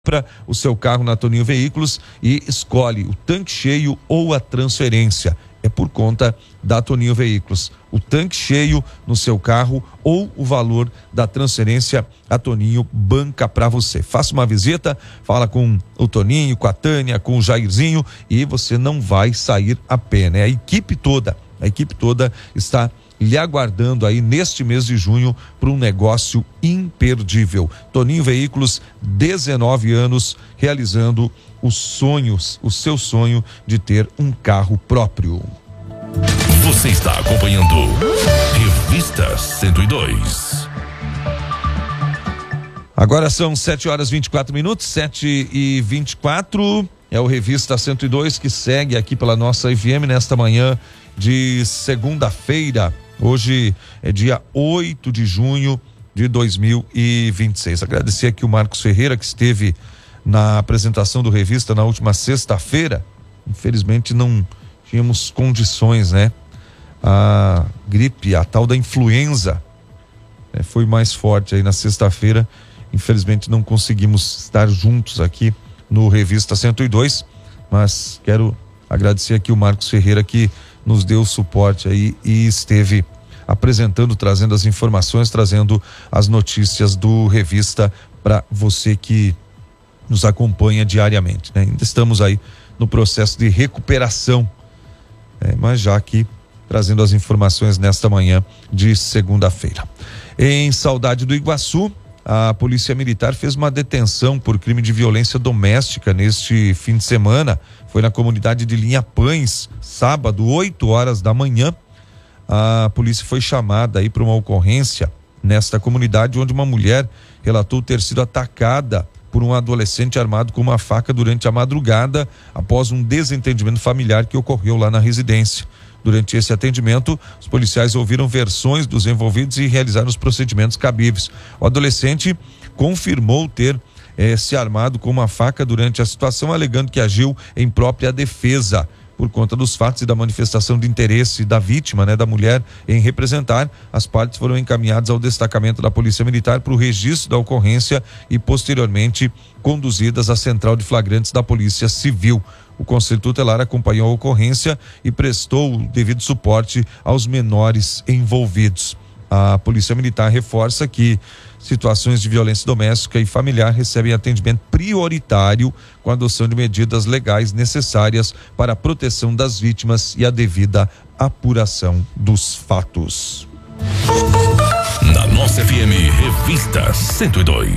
Compra o seu carro na Toninho Veículos e escolhe o tanque cheio ou a transferência. É por conta da Toninho Veículos. O tanque cheio no seu carro ou o valor da transferência, a Toninho banca para você. Faça uma visita, fala com o Toninho, com a Tânia, com o Jairzinho e você não vai sair a pé, né? A equipe toda está lhe aguardando aí neste mês de junho para um negócio imperdível. Toninho Veículos, 19 anos, realizando o seu sonho de ter um carro próprio. Você está acompanhando Revista 102. Agora são 7h24, 7h24. É o Revista 102 que segue aqui pela nossa FM nesta manhã de segunda-feira. Hoje é dia 8 de junho de 2026. Agradecer aqui o Marcos Ferreira, que esteve na apresentação do Revista na última sexta-feira. Infelizmente não tínhamos condições, né? A gripe, a tal da influenza, foi mais forte aí na sexta-feira. Infelizmente não conseguimos estar juntos aqui no Revista 102, mas quero agradecer aqui o Marcos Ferreira, que nos deu suporte aí e esteve apresentando, trazendo as informações, trazendo as notícias do Revista para você que nos acompanha diariamente, né? Ainda estamos aí no processo de recuperação, mas já aqui trazendo as informações nesta manhã de segunda-feira. Em Saudade do Iguaçu, a Polícia Militar fez uma detenção por crime de violência doméstica neste fim de semana. Foi na comunidade de Linha Pães, sábado, 8 horas da manhã. A polícia foi chamada aí para uma ocorrência nesta comunidade, onde uma mulher relatou ter sido atacada por um adolescente armado com uma faca durante a madrugada, após um desentendimento familiar que ocorreu lá na residência. Durante esse atendimento, os policiais ouviram versões dos envolvidos e realizaram os procedimentos cabíveis. O adolescente confirmou ter se armado com uma faca durante a situação, alegando que agiu em própria defesa. Por conta dos fatos e da manifestação de interesse da vítima, da mulher, em representar, as partes foram encaminhadas ao destacamento da Polícia Militar para o registro da ocorrência e posteriormente conduzidas à Central de Flagrantes da Polícia Civil. O Conselho Tutelar acompanhou a ocorrência e prestou o devido suporte aos menores envolvidos. A Polícia Militar reforça que situações de violência doméstica e familiar recebem atendimento prioritário com a adoção de medidas legais necessárias para a proteção das vítimas e a devida apuração dos fatos. Na nossa FM, Revista 102.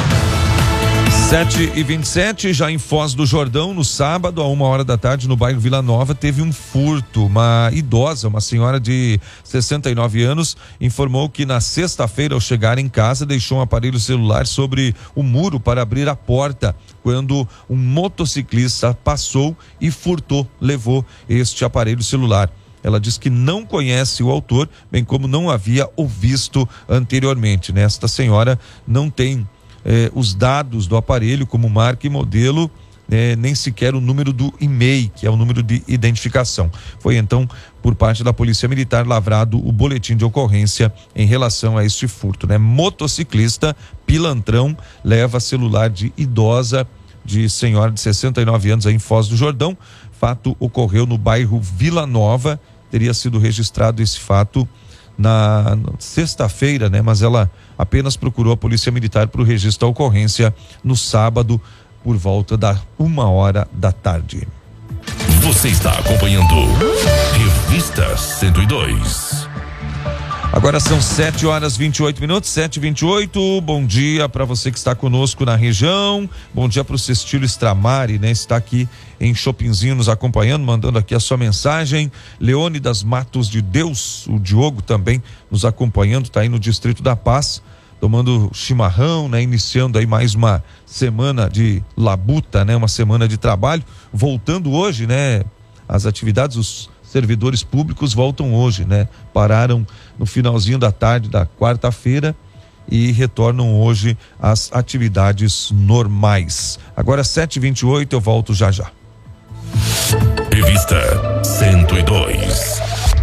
7h27, já em Foz do Jordão, no sábado, a 1h da tarde, no bairro Vila Nova, teve um furto. Uma idosa, uma senhora de 69 anos, informou que na sexta-feira, ao chegar em casa, deixou um aparelho celular sobre o muro para abrir a porta, quando um motociclista passou e furtou, levou este aparelho celular. Ela diz que não conhece o autor, bem como não havia o visto anteriormente, né? Esta senhora não tem os dados do aparelho, como marca e modelo, nem sequer o número do e-mail, que é o número de identificação. Foi então, por parte da Polícia Militar, lavrado o boletim de ocorrência em relação a este furto, né? Motociclista, pilantrão, leva celular de idosa, de senhora de 69 anos aí em Foz do Jordão. Fato ocorreu no bairro Vila Nova, teria sido registrado esse fato na sexta-feira, né? Mas ela apenas procurou a Polícia Militar para o registro da ocorrência no sábado, por volta da 1h da tarde. Você está acompanhando Revista 102. Agora são 7h28, 7h28. Bom dia para você que está conosco na região. Bom dia para o Cestílio Stramari, né? Está aqui em Chopinzinho nos acompanhando, mandando aqui a sua mensagem. Leônidas Matos de Deus, o Diogo também nos acompanhando, está aí no Distrito da Paz, tomando chimarrão, né? Iniciando aí mais uma semana de labuta, né? Uma semana de trabalho, voltando hoje, né? As atividades, os servidores públicos voltam hoje, né? Pararam no finalzinho da tarde da quarta-feira e retornam hoje às atividades normais. Agora 7h28, eu volto já. Revista 102.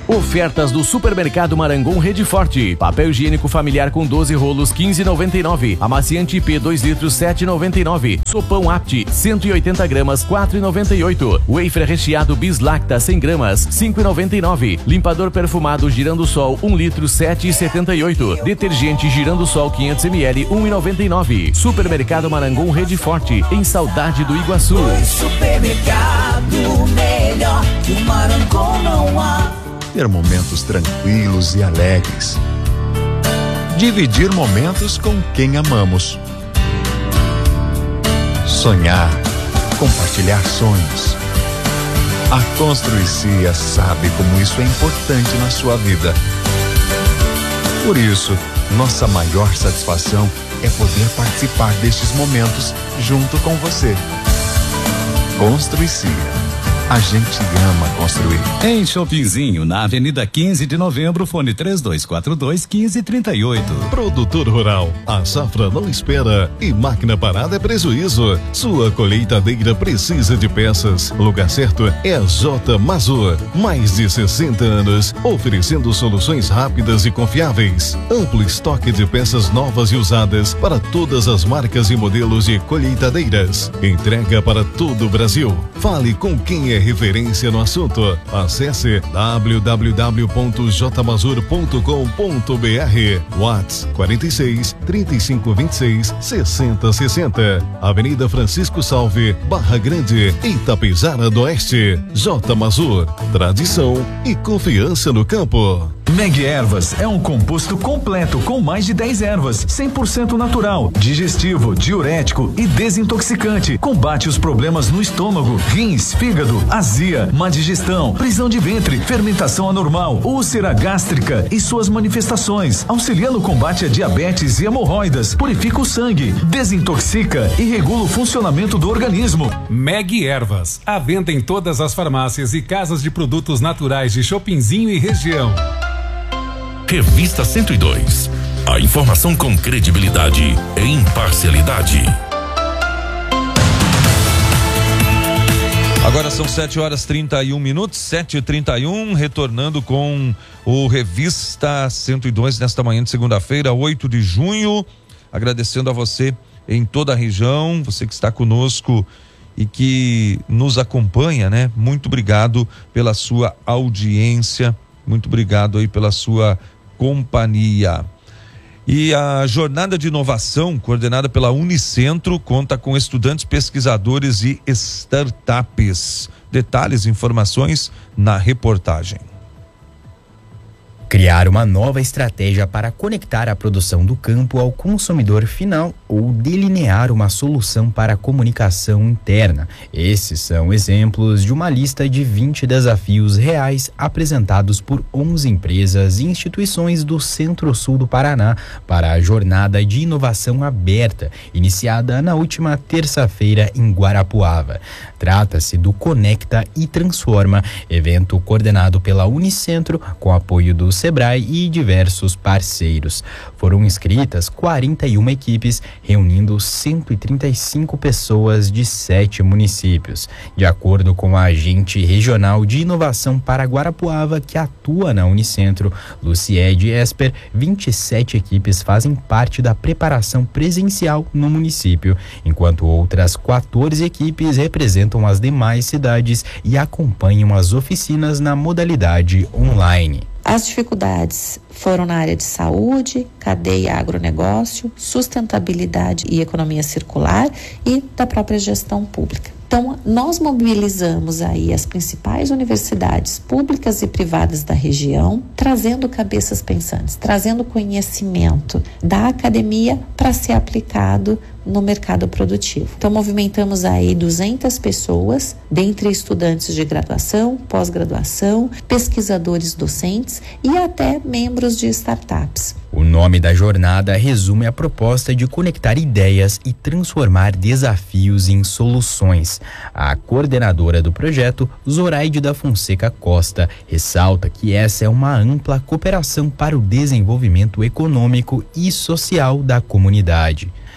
Ofertas do Supermercado Marangon Rede Forte. Papel higiênico familiar com 12 rolos, 15,99. Amaciante IP 2 litros, 7,99. Sopão Apti 180 gramas, 4,98. Wafer recheado Bislacta 100 gramas, 5,99. Limpador perfumado Girando Sol 1 litro, 7,78. Detergente Girando Sol 500 ml, 1,99. Supermercado Marangon Rede Forte, em Saudade do Iguaçu. Supermercado melhor que o Marangon não há. Ter momentos tranquilos e alegres. Dividir momentos com quem amamos. Sonhar, compartilhar sonhos. A Construicia sabe como isso é importante na sua vida. Por isso, nossa maior satisfação é poder participar destes momentos junto com você. Construicia. A gente ama construir. Em Shoppingzinho, na Avenida 15 de Novembro, fone 3242-1538. Produtor rural, a safra não espera e máquina parada é prejuízo. Sua colheitadeira precisa de peças. O lugar certo é a J Mazur. Mais de 60 anos, oferecendo soluções rápidas e confiáveis. Amplo estoque de peças novas e usadas para todas as marcas e modelos de colheitadeiras. Entrega para todo o Brasil. Fale com quem é referência no assunto. Acesse www.jmazur.com.br. WhatsApp 46 35 26 60 60. Avenida Francisco Salve, Barra Grande, Itapejara do Oeste. J Mazur, tradição e confiança no campo. Meg Ervas é um composto completo com mais de 10 ervas, 100% natural, digestivo, diurético e desintoxicante. Combate os problemas no estômago, rins, fígado, azia, má digestão, prisão de ventre, fermentação anormal, úlcera gástrica e suas manifestações. Auxilia no combate a diabetes e hemorroidas, purifica o sangue, desintoxica e regula o funcionamento do organismo. Meg Ervas, à venda em todas as farmácias e casas de produtos naturais de Shoppingzinho e região. Revista 102. A informação com credibilidade e imparcialidade. Agora são 7h31, 7h31, retornando com o Revista 102 nesta manhã de segunda-feira, 8 de junho. Agradecendo a você em toda a região, você que está conosco e que nos acompanha, né? Muito obrigado pela sua audiência, muito obrigado aí pela sua companhia. E a jornada de inovação coordenada pela Unicentro conta com estudantes, pesquisadores e startups. Detalhes e informações na reportagem. Criar uma nova estratégia para conectar a produção do campo ao consumidor final ou delinear uma solução para a comunicação interna. Esses são exemplos de uma lista de 20 desafios reais apresentados por 11 empresas e instituições do Centro-Sul do Paraná para a Jornada de Inovação Aberta, iniciada na última terça-feira em Guarapuava. Trata-se do Conecta e Transforma, evento coordenado pela Unicentro com apoio do Sebrae e diversos parceiros. Foram inscritas 41 equipes, reunindo 135 pessoas de 7 municípios. De acordo com a agente regional de inovação para Guarapuava, que atua na Unicentro, Luciede Esper, 27 equipes fazem parte da preparação presencial no município, enquanto outras 14 equipes representam as demais cidades e acompanham as oficinas na modalidade online. As dificuldades foram na área de saúde, cadeia agronegócio, sustentabilidade e economia circular e da própria gestão pública. Então, nós mobilizamos aí as principais universidades públicas e privadas da região, trazendo cabeças pensantes, trazendo conhecimento da academia para ser aplicado no mercado produtivo. Então, movimentamos aí 200 pessoas, dentre estudantes de graduação, pós-graduação, pesquisadores docentes e até membros de startups. O nome da jornada resume a proposta de conectar ideias e transformar desafios em soluções. A coordenadora do projeto, Zoraide da Fonseca Costa, ressalta que essa é uma ampla cooperação para o desenvolvimento econômico e social da comunidade.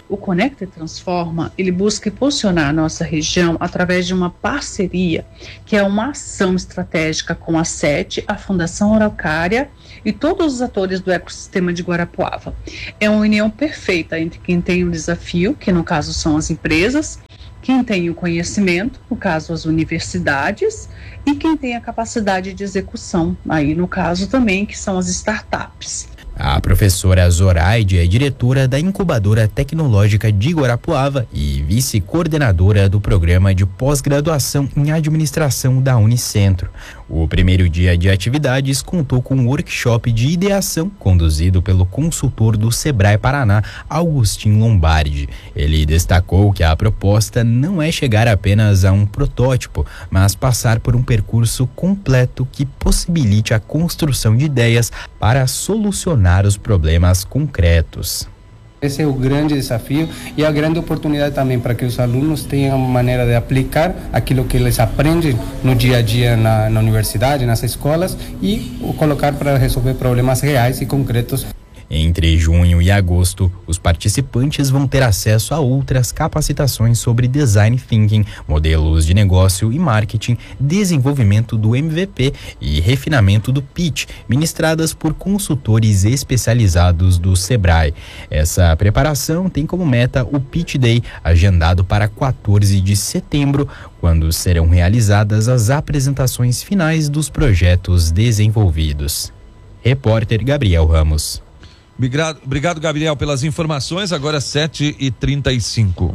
O Conecta e Transforma, ele busca posicionar a nossa região através de uma parceria, que é uma ação estratégica com a SET, a Fundação Araucária e todos os atores do ecossistema de Guarapuava. É uma união perfeita entre quem tem o desafio, que no caso são as empresas, quem tem o conhecimento, no caso as universidades, e quem tem a capacidade de execução, aí no caso também, que são as startups. A professora Zoraide é diretora da Incubadora Tecnológica de Guarapuava e vice-coordenadora do programa de pós-graduação em administração da Unicentro. O primeiro dia de atividades contou com um workshop de ideação conduzido pelo consultor do Sebrae Paraná, Augustin Lombardi. Ele destacou que a proposta não é chegar apenas a um protótipo, mas passar por um percurso completo que possibilite a construção de ideias para solucionar os problemas concretos. Esse é o grande desafio e a grande oportunidade também para que os alunos tenham uma maneira de aplicar aquilo que eles aprendem no dia a dia na universidade, nas escolas, e colocar para resolver problemas reais e concretos. Entre junho e agosto, os participantes vão ter acesso a outras capacitações sobre design thinking, modelos de negócio e marketing, desenvolvimento do MVP e refinamento do pitch, ministradas por consultores especializados do Sebrae. Essa preparação tem como meta o Pitch Day, agendado para 14 de setembro, quando serão realizadas as apresentações finais dos projetos desenvolvidos. Repórter Gabriel Ramos. Obrigado, Gabriel, pelas informações. Agora 7h35.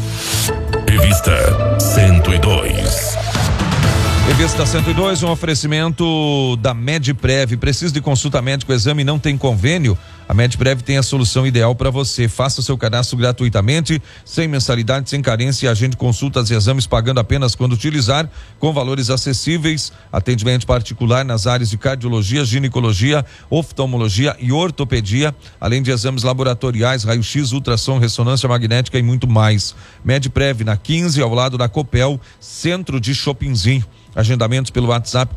Revista 102. Revista 102, um oferecimento da Medprev. Precisa de consulta médica, o exame não tem convênio? A Medprev tem a solução ideal para você. Faça o seu cadastro gratuitamente, sem mensalidade, sem carência, e agende consultas e exames pagando apenas quando utilizar, com valores acessíveis. Atendimento particular nas áreas de cardiologia, ginecologia, oftalmologia e ortopedia, além de exames laboratoriais, raio-x, ultrassom, ressonância magnética e muito mais. Medprev na 15, ao lado da Copel, centro de Chopinzinho. Agendamentos pelo WhatsApp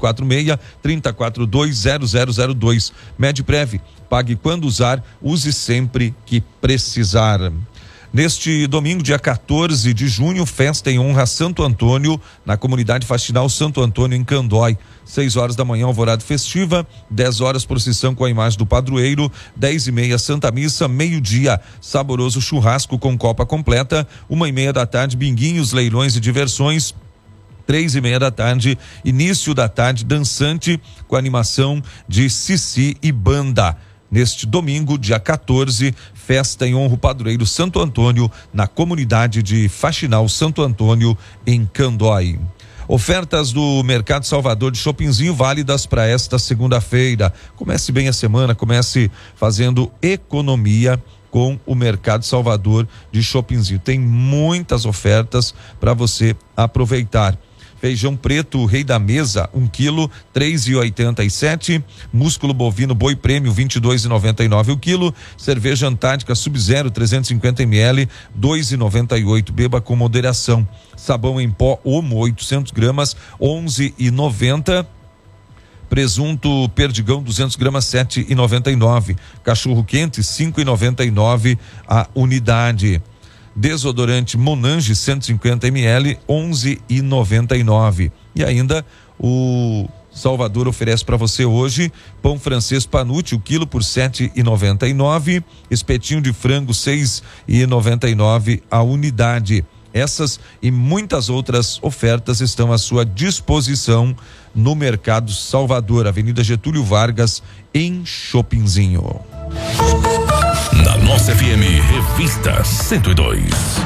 46-3042-0002. Medprev, pague quando usar, use sempre que precisar. Neste domingo, dia 14 de junho, festa em honra a Santo Antônio, na comunidade faxinal Santo Antônio, em Candói. 6 horas da manhã, alvorada festiva, 10 horas procissão com a imagem do padroeiro, 10h30 Santa Missa, meio-dia saboroso churrasco com copa completa, 1h30 da tarde, binguinhos, leilões e diversões. 3h30 da tarde, início da tarde, dançante com animação de Cici e banda. Neste domingo, dia 14, festa em honra ao padroeiro Santo Antônio, na comunidade de Faxinal Santo Antônio, em Candói. Ofertas do Mercado Salvador de Chopinzinho válidas para esta segunda-feira. Comece bem a semana, comece fazendo economia com o Mercado Salvador de Chopinzinho. Tem muitas ofertas para você aproveitar. Feijão preto, rei da mesa, 1 quilo, 3,87. Músculo bovino boi prêmio, 22,99 o quilo. Cerveja Antártica Sub-Zero, 350 ml, 2,98. Beba com moderação. Sabão em pó Omo, 800 gramas, 11,90. Presunto Perdigão 200 gramas, 7,99. Cachorro quente, 5,99 a unidade. Desodorante Monange 150 ml, 11,99. E ainda o Salvador oferece para você hoje pão francês Panucci, o quilo por 7,99. Espetinho de frango 6,99 a unidade. Essas e muitas outras ofertas estão à sua disposição no Mercado Salvador, Avenida Getúlio Vargas, em Chopinzinho. Na nossa FM, Revista 102.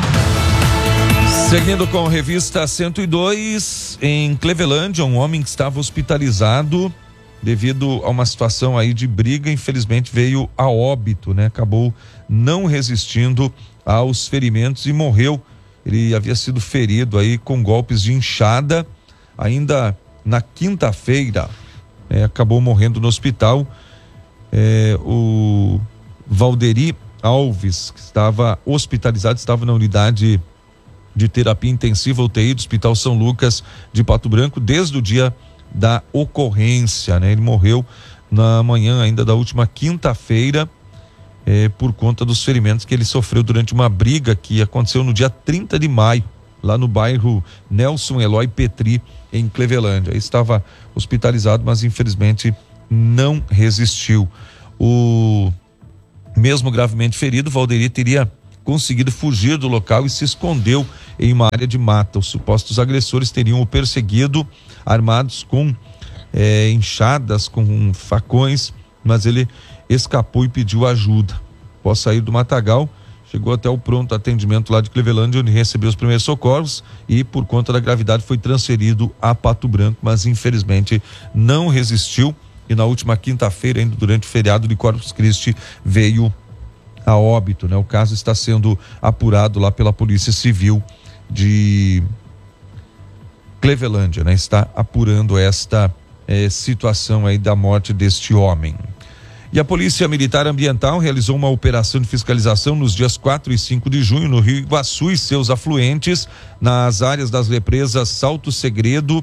Seguindo com a Revista 102, em Clevelândia, um homem que estava hospitalizado devido a uma situação aí de briga, infelizmente veio a óbito, né? Acabou não resistindo aos ferimentos e morreu. Ele havia sido ferido aí com golpes de enxada, ainda na quinta-feira, acabou morrendo no hospital. O Valderi Alves, que estava hospitalizado, estava na unidade de terapia intensiva UTI do Hospital São Lucas de Pato Branco desde o dia da ocorrência, né? Ele morreu na manhã ainda da última quinta-feira por conta dos ferimentos que ele sofreu durante uma briga que aconteceu no dia 30 de maio, lá no bairro Nelson Eloy Petri, em Clevelândia. Ele estava hospitalizado, mas infelizmente não resistiu. O mesmo gravemente ferido, Valderi, teria conseguido fugir do local e se escondeu em uma área de mata. Os supostos agressores teriam o perseguido, armados com enxadas, com facões, mas ele escapou e pediu ajuda. Após sair do matagal, chegou até o pronto atendimento lá de Clevelândia, onde recebeu os primeiros socorros e, por conta da gravidade, foi transferido a Pato Branco, mas infelizmente não resistiu e na última quinta-feira, ainda durante o feriado de Corpus Christi, veio a óbito, né? O caso está sendo apurado lá pela Polícia Civil de Clevelândia, né? Está apurando esta situação aí da morte deste homem. E a Polícia Militar Ambiental realizou uma operação de fiscalização nos dias 4 e 5 de junho no Rio Iguaçu e seus afluentes, nas áreas das represas Salto Segredo,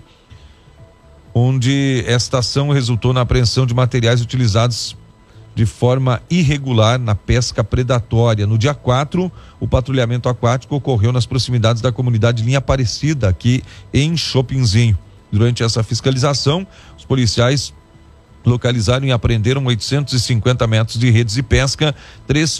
onde esta ação resultou na apreensão de materiais utilizados de forma irregular na pesca predatória. No dia 4, o patrulhamento aquático ocorreu nas proximidades da comunidade Linha Aparecida, aqui em Chopinzinho. Durante essa fiscalização, os policiais localizaram e apreenderam 850 metros de redes de pesca, 3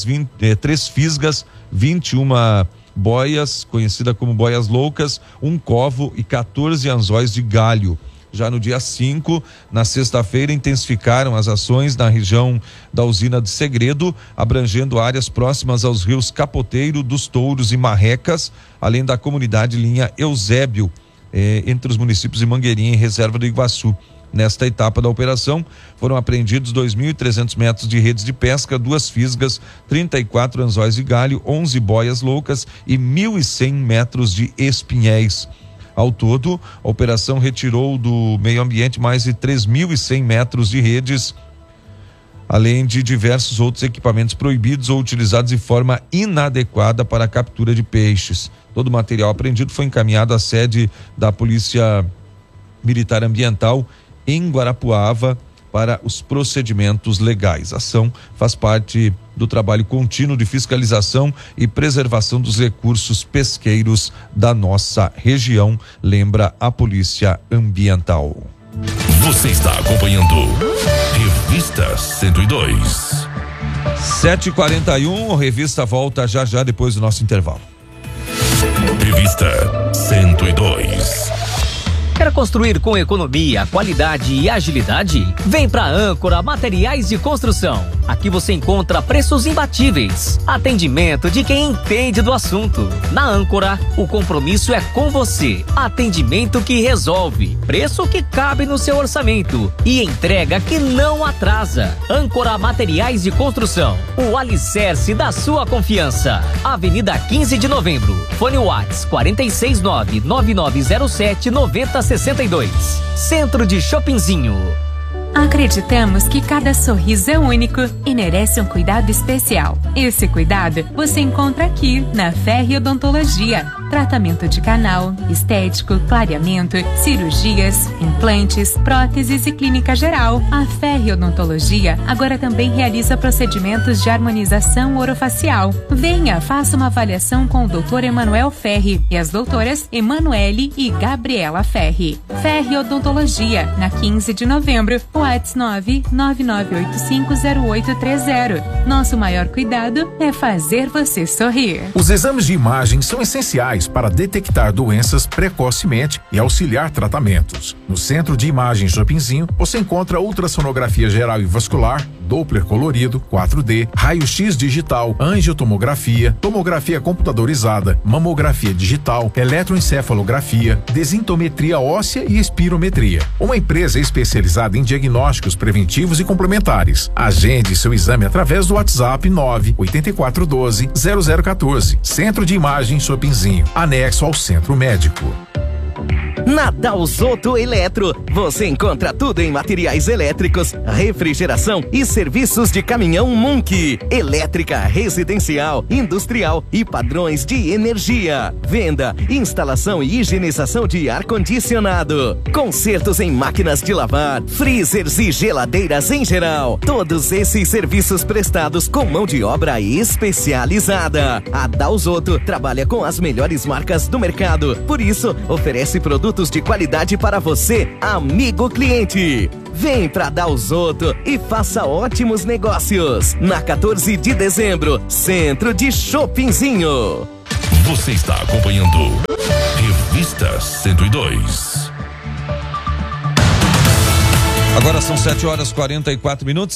fisgas, 21 boias, conhecida como boias loucas, um covo e 14 anzóis de galho. Já no dia 5, na sexta-feira, intensificaram as ações na região da usina de Segredo, abrangendo áreas próximas aos rios Capoteiro, dos Touros e Marrecas, além da comunidade Linha Eusébio, entre os municípios de Mangueirinha e Reserva do Iguaçu. Nesta etapa da operação, foram apreendidos 2.300 metros de redes de pesca, 2 fisgas, 34 anzóis de galho, 11 boias loucas e 1.100 metros de espinhéis. Ao todo, a operação retirou do meio ambiente mais de 3.100 metros de redes, além de diversos outros equipamentos proibidos ou utilizados de forma inadequada para a captura de peixes. Todo o material apreendido foi encaminhado à sede da Polícia Militar Ambiental em Guarapuava para os procedimentos legais. A ação faz parte do trabalho contínuo de fiscalização e preservação dos recursos pesqueiros da nossa região, lembra a Polícia Ambiental. Você está acompanhando Revista 102. 7h41, a revista volta já depois do nosso intervalo. Revista 102. Quer construir com economia, qualidade e agilidade? Vem pra Âncora Materiais de Construção. Aqui você encontra preços imbatíveis, atendimento de quem entende do assunto. Na Âncora, o compromisso é com você. Atendimento que resolve, preço que cabe no seu orçamento e entrega que não atrasa. Âncora Materiais de Construção, o alicerce da sua confiança. Avenida 15 de Novembro. Fone WhatsApp 469-9907-9062. Centro de Chopinzinho. Acreditamos que cada sorriso é único e merece um cuidado especial. Esse cuidado você encontra aqui na Ferri Odontologia. Tratamento de canal, estético, clareamento, cirurgias, implantes, próteses e clínica geral. A Ferri Odontologia agora também realiza procedimentos de harmonização orofacial. Venha, faça uma avaliação com o Dr. Emanuel Ferri e as doutoras Emanuele e Gabriela Ferri. Ferri Odontologia, na 15 de novembro, WhatsApp 999850830. Nosso maior cuidado é fazer você sorrir. Os exames de imagem são essenciais para detectar doenças precocemente e auxiliar tratamentos. No Centro de Imagem Chopinzinho, você encontra ultrassonografia geral e vascular, Doppler colorido, 4D, raio-x digital, angiotomografia, tomografia computadorizada, mamografia digital, eletroencefalografia, desintometria óssea e espirometria. Uma empresa especializada em diagnósticos preventivos e complementares. Agende seu exame através do WhatsApp 98412-0014. Centro de Imagem Chopinzinho, anexo ao Centro Médico. Na Dalzotto Eletro, você encontra tudo em materiais elétricos, refrigeração e serviços de caminhão Munk, elétrica, residencial, industrial e padrões de energia. Venda, instalação e higienização de ar-condicionado. Consertos em máquinas de lavar, freezers e geladeiras em geral. Todos esses serviços prestados com mão de obra especializada. A Dalzotto trabalha com as melhores marcas do mercado. Por isso, oferece produtos de qualidade para você, amigo cliente. Vem pra Dalzotto e faça ótimos negócios. Na 14 de dezembro, Centro de Shoppingzinho. Você está acompanhando Revista 102. Agora são 7h44,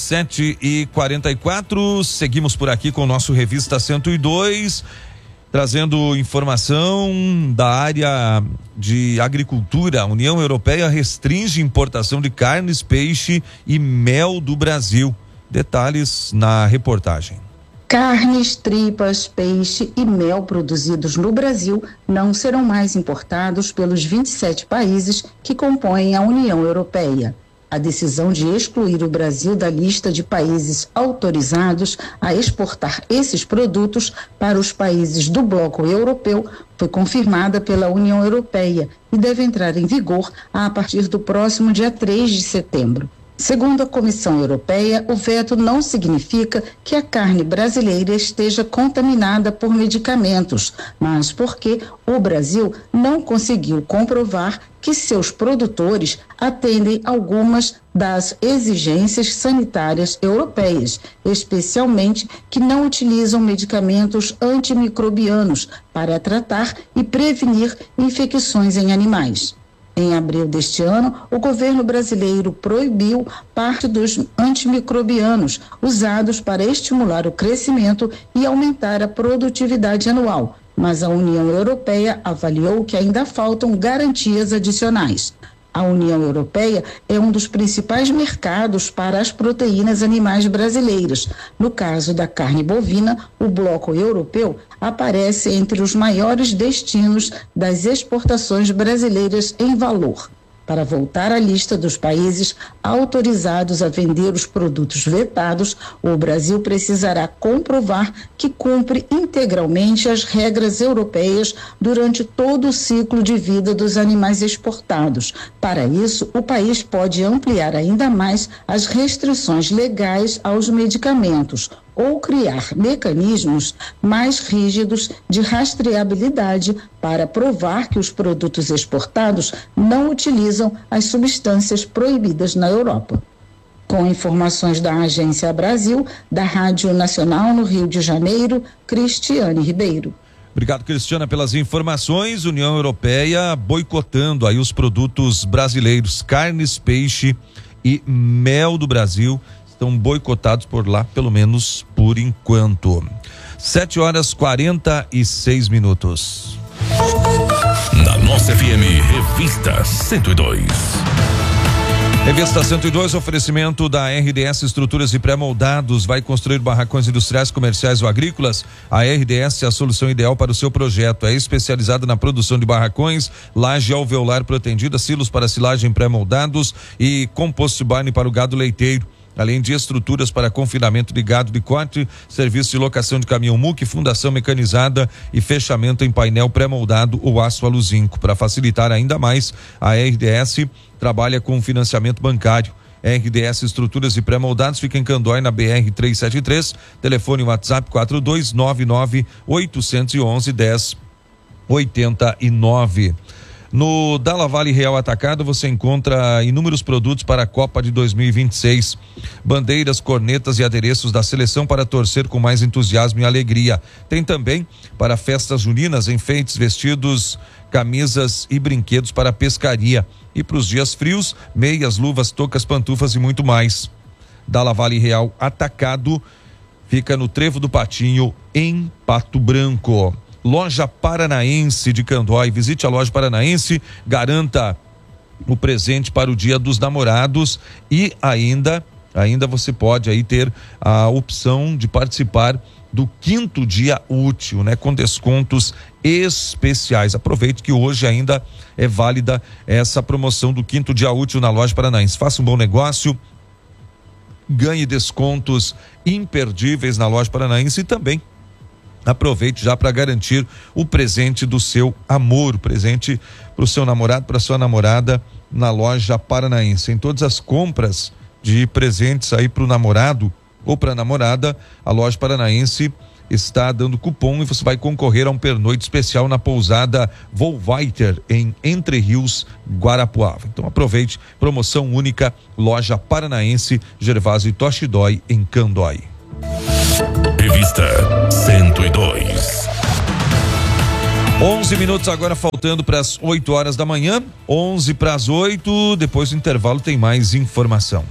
7h44. Seguimos por aqui com o nosso Revista 102. Trazendo informação da área de agricultura. A União Europeia restringe importação de carnes, peixe e mel do Brasil. Detalhes na reportagem. Carnes, tripas, peixe e mel produzidos no Brasil não serão mais importados pelos 27 países que compõem a União Europeia. A decisão de excluir o Brasil da lista de países autorizados a exportar esses produtos para os países do bloco europeu foi confirmada pela União Europeia e deve entrar em vigor a partir do próximo dia 3 de setembro. Segundo a Comissão Europeia, o veto não significa que a carne brasileira esteja contaminada por medicamentos, mas porque o Brasil não conseguiu comprovar que seus produtores atendem algumas das exigências sanitárias europeias, especialmente que não utilizam medicamentos antimicrobianos para tratar e prevenir infecções em animais. Em abril deste ano, o governo brasileiro proibiu parte dos antimicrobianos usados para estimular o crescimento e aumentar a produtividade anual, mas a União Europeia avaliou que ainda faltam garantias adicionais. A União Europeia é um dos principais mercados para as proteínas animais brasileiras. No caso da carne bovina, o bloco europeu aparece entre os maiores destinos das exportações brasileiras em valor. Para voltar à lista dos países autorizados a vender os produtos vetados, o Brasil precisará comprovar que cumpre integralmente as regras europeias durante todo o ciclo de vida dos animais exportados. Para isso, o país pode ampliar ainda mais as restrições legais aos medicamentos ou criar mecanismos mais rígidos de rastreabilidade para provar que os produtos exportados não utilizam as substâncias proibidas na Europa. Com informações da Agência Brasil, da Rádio Nacional no Rio de Janeiro, Cristiane Ribeiro. Obrigado, Cristiana, pelas informações. União Europeia boicotando aí os produtos brasileiros, carnes, peixe e mel do Brasil. Estão boicotados por lá, pelo menos por enquanto. 7h46. Na nossa FM, Revista 102. Revista 102, oferecimento da RDS Estruturas e Pré-Moldados. Vai construir barracões industriais, comerciais ou agrícolas? A RDS é a solução ideal para o seu projeto. É especializada na produção de barracões, laje alveolar protendida, silos para silagem pré-moldados e compost barn para o gado leiteiro. Além de estruturas para confinamento de gado de corte, serviço de locação de caminhão MUC, fundação mecanizada e fechamento em painel pré-moldado ou aço aluzinco. Para facilitar ainda mais, a RDS trabalha com financiamento bancário. RDS Estruturas e Pré-Moldados fica em Candói, na BR 373, telefone WhatsApp 4299-811-1089. No Dalla Vale Real Atacado você encontra inúmeros produtos para a Copa de 2026. Bandeiras, cornetas e adereços da seleção para torcer com mais entusiasmo e alegria. Tem também para festas juninas, enfeites, vestidos, camisas e brinquedos para pescaria. E para os dias frios, meias, luvas, toucas, pantufas e muito mais. Dalla Vale Real Atacado fica no Trevo do Patinho, em Pato Branco. Loja Paranaense de Candói. Visite a loja Paranaense, garanta o presente para o Dia dos Namorados e ainda ainda você pode aí ter a opção de participar do 5º dia útil, né? Com descontos especiais. Aproveite que hoje ainda é válida essa promoção do 5º dia útil na Loja Paranaense. Faça um bom negócio, ganhe descontos imperdíveis na Loja Paranaense e também aproveite já para garantir o presente do seu amor, presente para o seu namorado, para sua namorada na Loja Paranaense. Em todas as compras de presentes aí para o namorado ou para a namorada, a Loja Paranaense está dando cupom e você vai concorrer a um pernoite especial na pousada Volvaiter em Entre Rios, Guarapuava. Então aproveite, promoção única, Loja Paranaense, Gervásio Toshidói, em Candói. Revista 102. 11 minutos agora, faltando para as 8 horas da manhã, 11 para as 8, depois do intervalo tem mais informação.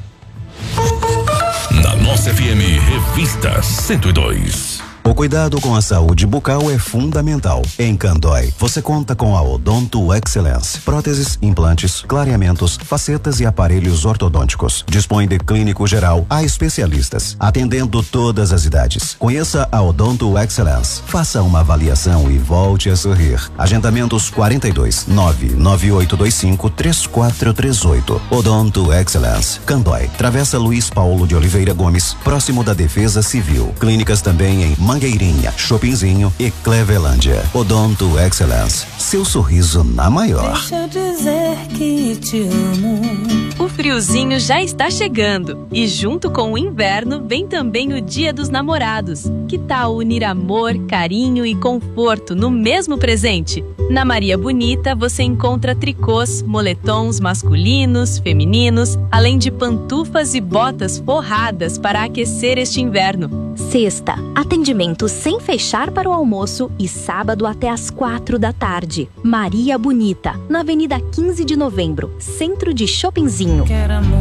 Na nossa FM, Revista 102. O cuidado com a saúde bucal é fundamental. Em Candói, você conta com a Odonto Excellence. Próteses, implantes, clareamentos, facetas e aparelhos ortodônticos. Dispõe de clínico geral a especialistas, atendendo todas as idades. Conheça a Odonto Excellence. Faça uma avaliação e volte a sorrir. Agendamentos 42 99825 3438. Odonto Excellence. Candói, Travessa Luiz Paulo de Oliveira Gomes, próximo da Defesa Civil. Clínicas também em Mangueirinha, Chopinzinho e Clevelândia. Odonto Excellence. Seu sorriso na maior. Deixa eu dizer que te amo. O friozinho já está chegando e junto com o inverno vem também o Dia dos Namorados. Que tal unir amor, carinho e conforto no mesmo presente? Na Maria Bonita você encontra tricôs, moletons masculinos, femininos, além de pantufas e botas forradas para aquecer este inverno. Sexta, atendimento sem fechar para o almoço e sábado até às 4 da tarde. Maria Bonita, na Avenida 15 de Novembro, centro de Chopinzinho. Quero amor.